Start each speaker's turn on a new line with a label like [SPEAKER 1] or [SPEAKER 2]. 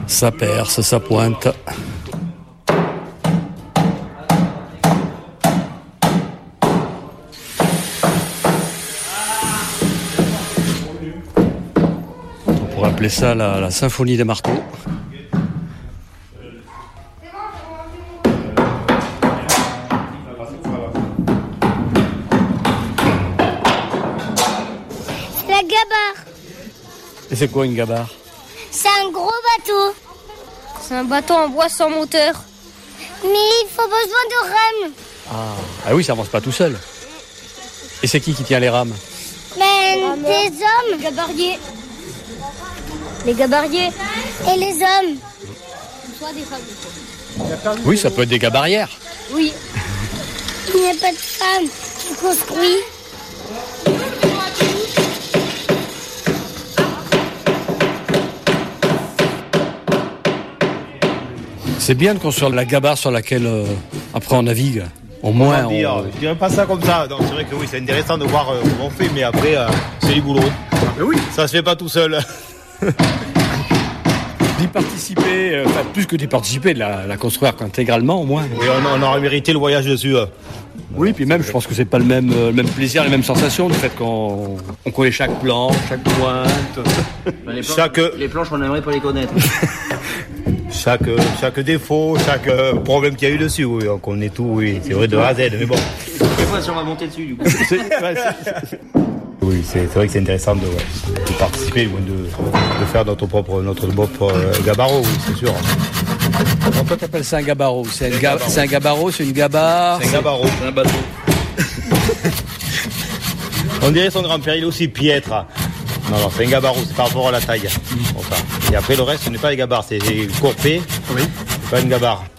[SPEAKER 1] Ça perce, ça pointe. On pourrait appeler ça la symphonie des marteaux.
[SPEAKER 2] La gabarre.
[SPEAKER 1] Et c'est quoi une gabarre?
[SPEAKER 2] C'est un gros bateau.
[SPEAKER 3] C'est un bateau en bois sans moteur.
[SPEAKER 2] Mais il faut besoin de rames.
[SPEAKER 1] Ah oui, ça avance pas tout seul. Et c'est qui tient les rames?
[SPEAKER 2] Des hommes.
[SPEAKER 3] Les gabariers. Les gabariers.
[SPEAKER 2] Et les hommes.
[SPEAKER 3] Soit des femmes.
[SPEAKER 1] Oui, ça peut être des gabarières.
[SPEAKER 3] Oui.
[SPEAKER 2] Il n'y a pas de femme qui construit.
[SPEAKER 1] C'est bien de construire la gabarre sur laquelle après on navigue. Au moins,
[SPEAKER 4] Je dirais pas ça comme ça. Non, c'est vrai que oui, c'est intéressant de voir comment on fait, mais après, c'est du boulot.
[SPEAKER 1] Mais oui,
[SPEAKER 4] Ça se fait pas tout seul.
[SPEAKER 1] d'y participer, plus que d'y participer, de la construire intégralement au moins.
[SPEAKER 4] Oui, on aurait mérité le voyage dessus.
[SPEAKER 1] Oui, puis même, je pense que c'est pas le même plaisir, les mêmes sensations du fait qu'on connaît chaque planche, chaque pointe.
[SPEAKER 5] Les planches, on aimerait pas les connaître.
[SPEAKER 4] Chaque défaut, chaque problème qu'il y a eu dessus, oui, on connaît tout, oui, c'est vrai de A à Z, mais bon.
[SPEAKER 5] Des fois, si on va monter dessus, du coup.
[SPEAKER 4] Oui, c'est vrai que c'est intéressant de participer, de faire notre propre gabarreau, oui, c'est sûr.
[SPEAKER 1] Alors toi, t'appelles ça un gabarreau. C'est un gabarreau, c'est une gabarre.
[SPEAKER 4] C'est un gabarreau.
[SPEAKER 5] C'est un bateau.
[SPEAKER 4] On dirait son grand-père, il est aussi piètre. Non, c'est un gabarreau, c'est par rapport à la taille. Bon, ça. Et après, le reste, ce n'est pas des gabarres, c'est des courpés. Oui. C'est pas une gabarre.